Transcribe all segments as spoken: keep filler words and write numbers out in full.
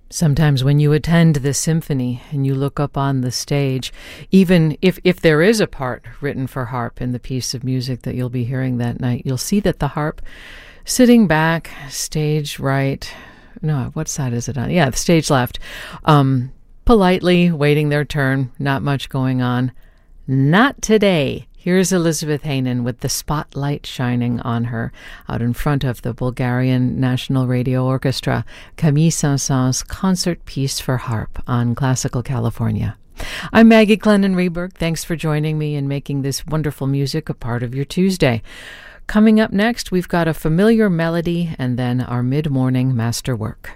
Sometimes when you attend the symphony and you look up on the stage, even if, if there is a part written for harp in the piece of music that you'll be hearing that night, you'll see that the harp sitting back, stage right, no, what side is it on? Yeah, the stage left, um, politely waiting their turn, not much going on. Not today. Here's Elizabeth Hanen with the spotlight shining on her out in front of the Bulgarian National Radio Orchestra, Camille Saint-Saëns' concert piece for harp on Classical California. I'm Maggie Glennon-Reberg. Thanks for joining me and making this wonderful music a part of your Tuesday. Coming up next, we've got a familiar melody and then our mid-morning masterwork.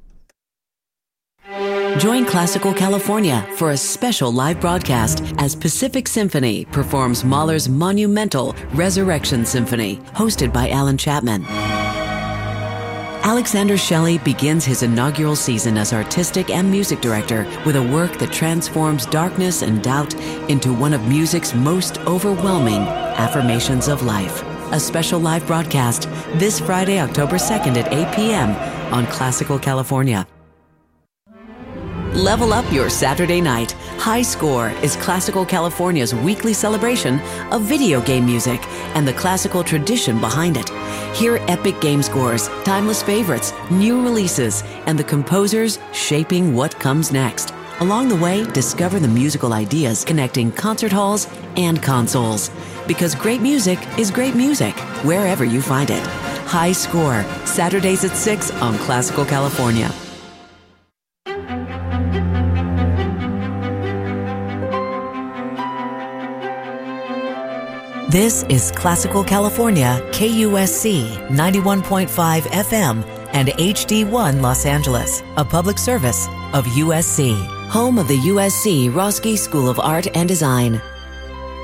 Join Classical California for a special live broadcast as Pacific Symphony performs Mahler's monumental Resurrection Symphony, hosted by Alan Chapman. Alexander Shelley begins his inaugural season as artistic and music director with a work that transforms darkness and doubt into one of music's most overwhelming affirmations of life. A special live broadcast this Friday, October second at eight p.m. on Classical California. Level up your Saturday night. High Score is Classical California's weekly celebration of video game music and the classical tradition behind it. Hear epic game scores, timeless favorites, new releases, and the composers shaping what comes next. Along the way, discover the musical ideas connecting concert halls and consoles. Because great music is great music, wherever you find it. High Score, Saturdays at six on Classical California. This is Classical California, K U S C ninety-one point five F M and H D one Los Angeles, a public service of U S C, home of the U S C Roski School of Art and Design.